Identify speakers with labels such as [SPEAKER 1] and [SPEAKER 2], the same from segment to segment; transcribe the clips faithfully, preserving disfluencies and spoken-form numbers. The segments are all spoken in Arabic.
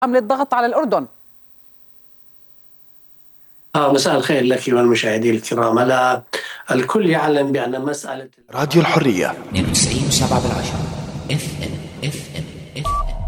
[SPEAKER 1] أم للضغط على الأردن؟
[SPEAKER 2] آه مساء الخير لك والمشاهدين الكرام. لا، الكل يعلم بأن مسألة
[SPEAKER 3] راديو الحرية
[SPEAKER 4] اثنين وتسعين وسبعة بالعشرة اف ام اف ام اف ام.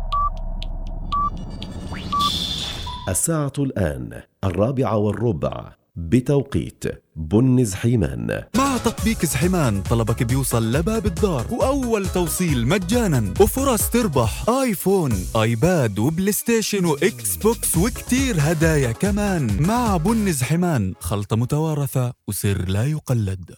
[SPEAKER 5] الساعة الآن الرابعة والربع بتوقيت بن زحيمان.
[SPEAKER 6] مع تطبيق زحيمان طلبك بيوصل لباب الدار وأول توصيل مجانا وفرص تربح آيفون آيباد وبلاي ستيشن وإكس بوكس وكتير هدايا كمان. مع بن زحيمان خلطة متوارثة وسر لا يقلد.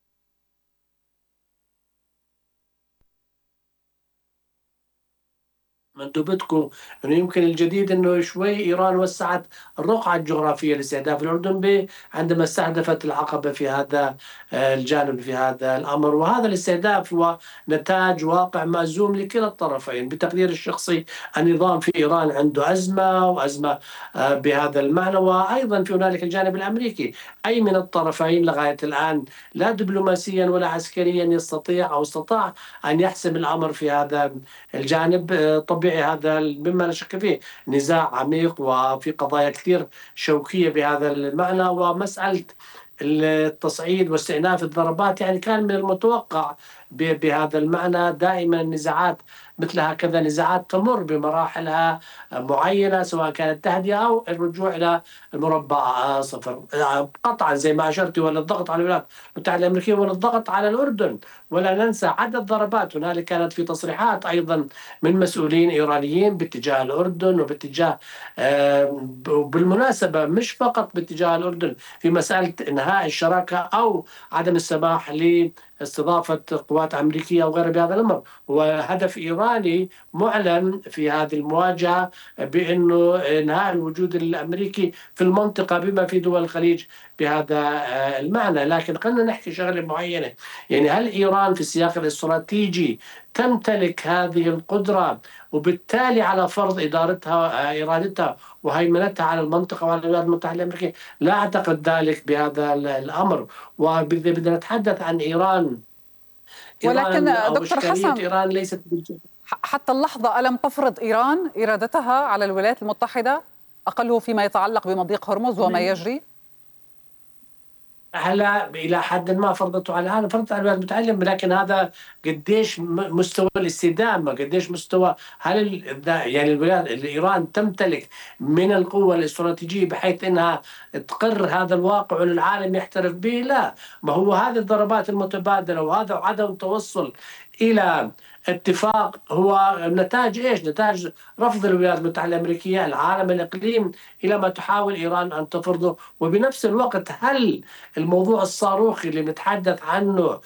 [SPEAKER 2] مندوبتكم انه يمكن الجديد انه شوي ايران وسعت الرقعه الجغرافيه لاستهداف الاردن ب- عندما استهدفت العقبه في هذا آه، الجانب في هذا الامر، وهذا الاستهداف هو نتاج واقع مأزوم لكلا الطرفين. بتقدير الشخصي النظام في ايران عنده ازمه وازمه آه، بهذا المعنى، وايضا في هنالك الجانب الامريكي. اي من الطرفين لغايه الان لا دبلوماسيا ولا عسكريا يستطيع او استطاع ان يحسم الامر في هذا الجانب. آه، طبيعي هذا مما لا شك فيه نزاع عميق وفي قضايا كثير شوكية بهذا المعنى. ومسألة التصعيد واستئناف الضربات يعني كان من المتوقع ب- بهذا المعنى. دائما النزاعات مثل هكذا نزاعات تمر بمراحلها معينة، سواء كانت تهدئة أو الرجوع إلى المربع صفر. قطعا زي ما أشرت، ولا الضغط على الولايات المتحدة الأمريكية ولا الضغط على الأردن. ولا ننسى عدد ضربات هنالك كانت في تصريحات أيضا من مسؤولين إيرانيين باتجاه الأردن وباتجاه آه، بالمناسبة مش فقط باتجاه الأردن في مسألة إنهاء الشراكة أو عدم السماح لاستضافة قوات أمريكية أو غيرها بهذا الأمر. وهدف إيراني معلن في هذه المواجهة بأنه إنهاء الوجود الأمريكي في المنطقة بما في دول الخليج بهذا آه، المعنى. لكن خلينا نحكي شغلة معينة، يعني هل إيران في السياق الاستراتيجي تمتلك هذه القدرة وبالتالي على فرض إدارتها آه، إرادتها وهيمنتها على المنطقة وعلى الولايات المتحدة الأمريكية؟ لا أعتقد ذلك بهذا الأمر. وإذا بدنا نتحدث عن إيران،
[SPEAKER 1] ولكن
[SPEAKER 2] إيران أو
[SPEAKER 1] دكتور
[SPEAKER 2] إشكالية
[SPEAKER 1] حسن،
[SPEAKER 2] إيران ليست بالج-
[SPEAKER 1] ح- حتى اللحظة ألم تفرض إيران إرادتها على الولايات المتحدة أقله فيما يتعلق بمضيق هرمز وما يجري؟
[SPEAKER 2] هلا الى حد ما فرضته على العالم، فرضت على الولايات المتحده، لكن هذا قديش م- مستوى الاستدامه، قديش مستوى هل ال- ذا- يعني الولايات ايران تمتلك من القوه الاستراتيجيه بحيث انها تقر هذا الواقع والعالم يحترف به؟ لا. ما هو هذه الضربات المتبادله وهذا عدم التوصل الى اتفاق هو نتاج ايش؟ نتاج رفض الولايات المتحده الامريكيه العالم الاقليم الى ما تحاول ايران ان تفرضه. وبنفس الوقت هل الموضوع الصاروخي اللي بنتحدث عنه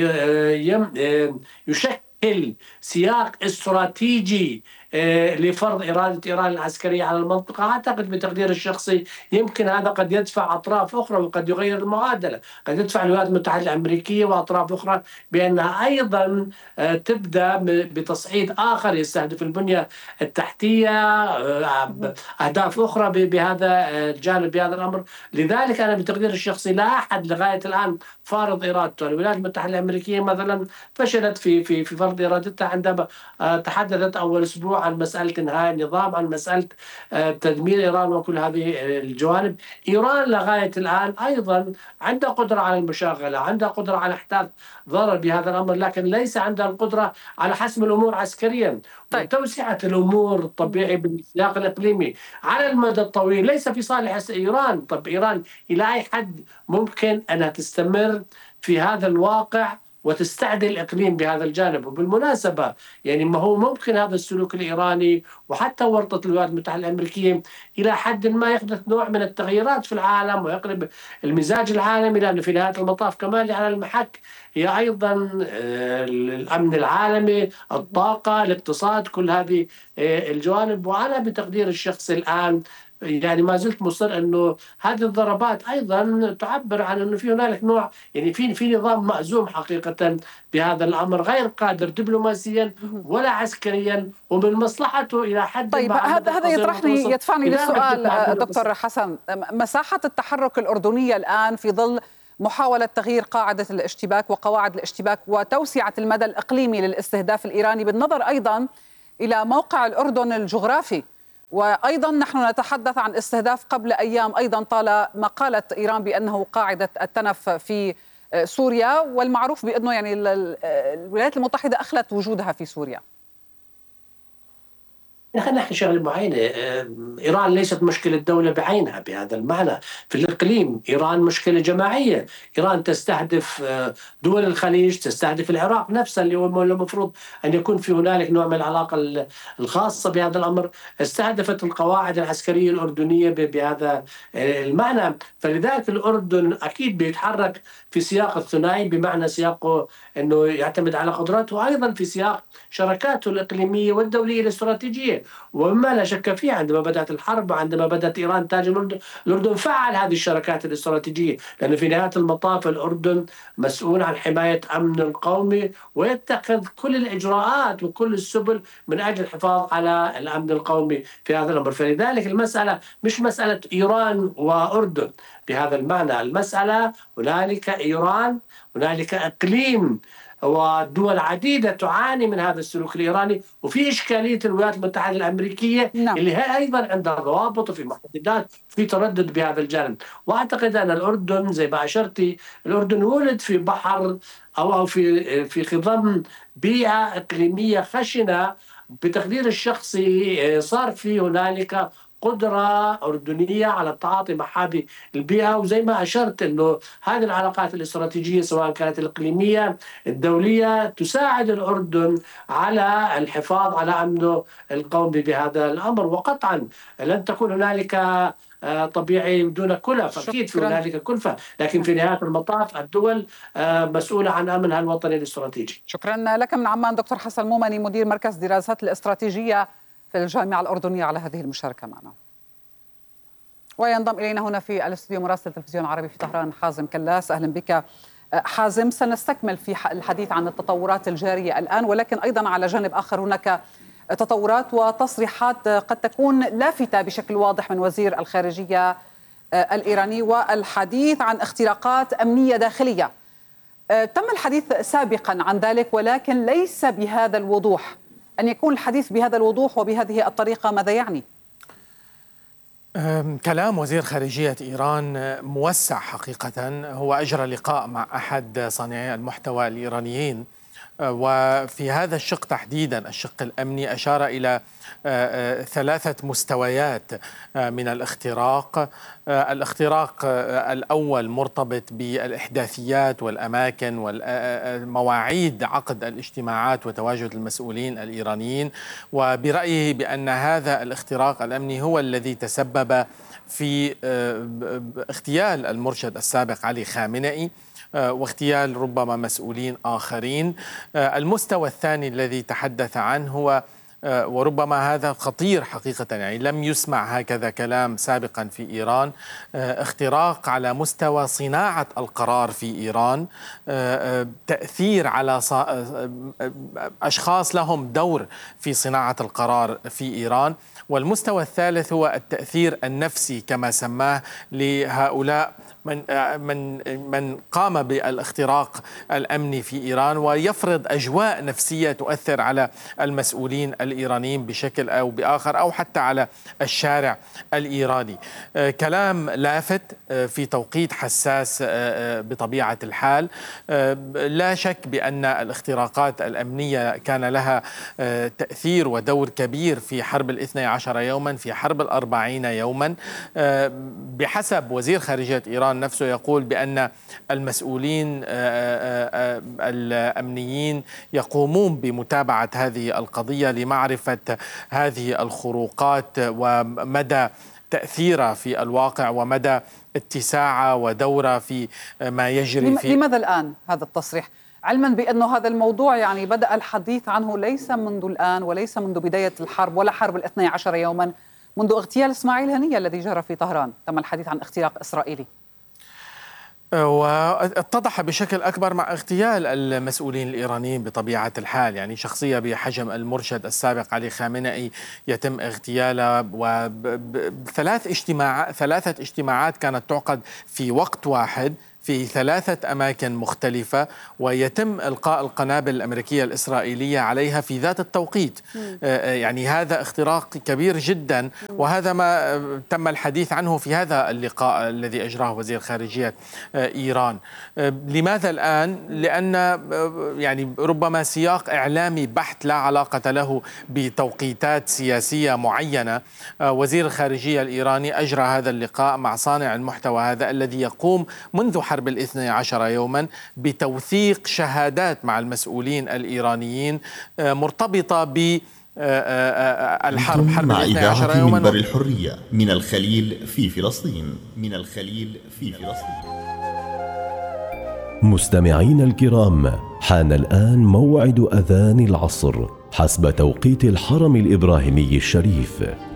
[SPEAKER 2] يم- يشكل سياق استراتيجي آه، لفرض إرادة إيران العسكرية على المنطقة؟ أعتقد بتقدير الشخصي يمكن هذا قد يدفع أطراف أخرى وقد يغير المعادلة. قد يدفع الولايات المتحدة الأمريكية وأطراف أخرى بأنها أيضا آه، تبدأ م- بتصعيد آخر يستهدف البنية التحتية، آه، أهداف أخرى ب- بهذا آه، الجانب بهذا الأمر. لذلك أنا بتقدير الشخصي لا أحد لغاية الآن فارض إرادته. الولايات المتحدة الأمريكية مثلا فشلت في في في فرض إرادتها عندما آه، تحدثت أول أسبوع عن مسألة إنهاء النظام، عن مسألة آه، تدمير إيران وكل هذه الجوانب. إيران لغاية الآن أيضا عندها قدرة على المشاغلة، عندها قدرة على إحداث ضرر بهذا الأمر، لكن ليس عندها القدرة على حسم الأمور عسكريا.
[SPEAKER 1] طيب،
[SPEAKER 2] وتوسعة الأمور الطبيعي بالسياق الإقليمي على المدى الطويل ليس في صالح إيران. طب إيران إلى أي حد ممكن أنها تستمر في هذا الواقع وتستعدل الإقليم بهذا الجانب؟ وبالمناسبة يعني ما هو ممكن هذا السلوك الإيراني وحتى ورطة الولايات المتحدة الأمريكية إلى حد ما يحدث نوع من التغييرات في العالم ويقلب المزاج العالمي، لأنه في نهاية المطاف كمان على المحك هي أيضا آه، الأمن العالمي، الطاقة، الاقتصاد، كل هذه آه، الجوانب. وأنا بتقدير الشخصي الآن يعني ما زلت مصر انه هذه الضربات ايضا تعبر عن انه في هنالك نوع، يعني في في نظام مأزوم حقيقه بهذا الامر، غير قادر دبلوماسيا ولا عسكريا، ومن مصلحته الى حد
[SPEAKER 1] طيب،
[SPEAKER 2] ما على المدى
[SPEAKER 1] هذا هذا
[SPEAKER 2] القصير
[SPEAKER 1] يطرحني
[SPEAKER 2] والمتوسط
[SPEAKER 1] يدفعني
[SPEAKER 2] يدافع
[SPEAKER 1] للسؤال
[SPEAKER 2] الدفاع
[SPEAKER 1] آه،
[SPEAKER 2] عن
[SPEAKER 1] دكتور
[SPEAKER 2] المصلحة.
[SPEAKER 1] حسن. مساحة التحرك الأردنية الآن في ظل محاولة تغيير قاعدة الاشتباك وقواعد الاشتباك وتوسعة المدى الإقليمي للاستهداف الإيراني، بالنظر أيضا إلى موقع الأردن الجغرافي وأيضا نحن نتحدث عن استهداف قبل أيام أيضا طال ما قالت إيران بأنه قاعدة التنف في سوريا، والمعروف بأنه يعني الولايات المتحدة أخلت وجودها في سوريا.
[SPEAKER 2] خلينا نحكي شغله معينه، ايران ليست مشكله دوله بعينها بهذا المعنى، في الاقليم ايران مشكله جماعيه، ايران تستهدف دول الخليج، تستهدف العراق نفسها اللي هو المفروض ان يكون في هنالك نوع من العلاقه الخاصه بهذا الامر، استهدفت القواعد العسكريه الاردنيه بهذا المعنى، فلذلك الاردن اكيد بيتحرك في سياق الثنائي بمعنى سياقه انه يعتمد على قدراته، وايضا في سياق شراكاته الاقليميه والدوليه الاستراتيجيه. ومما لا شك فيه عندما بدأت الحرب وعندما بدأت إيران تهاجم الأردن، الأردن فعل هذه الشراكات الاستراتيجية، لأن في نهاية المطاف الأردن مسؤول عن حماية أمن القومي ويتخذ كل الإجراءات وكل السبل من أجل الحفاظ على الأمن القومي في هذا الأمر. فلذلك المسألة مش مسألة إيران وأردن بهذا المعنى، المسألة هنالك إيران، هنالك إقليم ودول عديدة تعاني من هذا السلوك الإيراني، وفي إشكالية الولايات المتحدة الأمريكية نعم. اللي هي أيضا عندها ضوابط وفي محددات في تردد بهذا الجانب. وأعتقد أن الأردن زي ما أشرتي، الأردن ولد في بحر أو أو في في خضم بيئة إقليمية خشنة، بتقدير الشخصي صار في هنالك قدرة أردنية على التعاطي مع هذه البيئة، وزي ما أشرت أنه هذه العلاقات الاستراتيجية سواء كانت الإقليمية الدولية تساعد الأردن على الحفاظ على أمنه القومي بهذا الأمر. وقطعا لن تكون هنالك طبيعي دون كلف، أكيد في هنالك كلفة، لكن في نهاية المطاف الدول مسؤولة عن أمنها الوطني الاستراتيجي.
[SPEAKER 1] شكرا لك من عمان دكتور حسن مومني، مدير مركز دراسات الاستراتيجية في الجامعة الأردنية، على هذه المشاركة معنا. وينضم إلينا هنا في الاستوديو مراسل التلفزيون العربي في طهران حازم كلاس. أهلا بك حازم. سنستكمل في الحديث عن التطورات الجارية الآن، ولكن أيضا على جانب آخر هناك تطورات وتصريحات قد تكون لافتة بشكل واضح من وزير الخارجية الإيراني، والحديث عن اختراقات أمنية داخلية. تم الحديث سابقا عن ذلك ولكن ليس بهذا الوضوح. أن يكون الحديث بهذا الوضوح وبهذه الطريقة ماذا يعني؟
[SPEAKER 3] كلام وزير خارجية إيران موسع حقيقة. هو أجرى لقاء مع أحد صانعي المحتوى الإيرانيين، وفي هذا الشق تحديدا الشق الأمني أشار إلى ثلاثة مستويات من الاختراق. الاختراق الأول مرتبط بالإحداثيات والأماكن والمواعيد عقد الاجتماعات وتواجد المسؤولين الإيرانيين، وبرأيه بأن هذا الاختراق الأمني هو الذي تسبب في اغتيال المرشد السابق علي خامنئي واغتيال ربما مسؤولين آخرين. المستوى الثاني الذي تحدث عنه هو، وربما هذا خطير حقيقة، يعني لم يسمع هكذا كلام سابقا في إيران، اختراق على مستوى صناعة القرار في إيران، تأثير على أشخاص لهم دور في صناعة القرار في إيران. والمستوى الثالث هو التأثير النفسي كما سماه لهؤلاء من من من قام بالاختراق الأمني في إيران، ويفرض أجواء نفسية تؤثر على المسؤولين الإيرانيين بشكل أو بآخر، أو حتى على الشارع الإيراني. كلام لافت في توقيت حساس بطبيعة الحال. لا شك بأن الاختراقات الأمنية كان لها تأثير ودور كبير في حرب الاثني عشر يوما، في حرب الأربعين يوما. بحسب وزير خارجية إيران نفسه يقول بأن المسؤولين الأمنيين يقومون بمتابعة هذه القضية لمعرفة هذه الخروقات ومدى تأثيرها في الواقع ومدى اتساعها ودورها في ما يجري في.
[SPEAKER 1] لماذا الآن هذا التصريح؟ علما بأنه هذا الموضوع يعني بدأ الحديث عنه ليس منذ الآن وليس منذ بداية الحرب ولا حرب الاثني عشر يوما، منذ اغتيال إسماعيل هنية الذي جرى في طهران تم الحديث عن اختراق إسرائيلي.
[SPEAKER 3] واتضح بشكل أكبر مع اغتيال المسؤولين الإيرانيين بطبيعة الحال. يعني شخصية بحجم المرشد السابق علي خامنئي يتم اغتياله، وثلاث اجتماعات ثلاثة اجتماعات كانت تعقد في وقت واحد في ثلاثة أماكن مختلفة، ويتم إلقاء القنابل الأمريكية الإسرائيلية عليها في ذات التوقيت. يعني هذا اختراق كبير جدا، وهذا ما تم الحديث عنه في هذا اللقاء الذي أجراه وزير خارجية إيران. لماذا الآن؟ لأن يعني ربما سياق إعلامي بحت لا علاقة له بتوقيتات سياسية معينة. وزير الخارجية الإيراني أجرى هذا اللقاء مع صانع المحتوى هذا الذي يقوم منذ حرب الاثني عشر يوما بتوثيق شهادات مع المسؤولين الإيرانيين مرتبطة ب الحرب حرب
[SPEAKER 7] مع
[SPEAKER 3] الاثني عشر
[SPEAKER 7] إذاعة
[SPEAKER 3] يوما.
[SPEAKER 7] منبر الحرية من الخليل في فلسطين من الخليل في فلسطين.
[SPEAKER 5] مستمعين الكرام، حان الآن موعد أذان العصر حسب توقيت الحرم الإبراهيمي الشريف.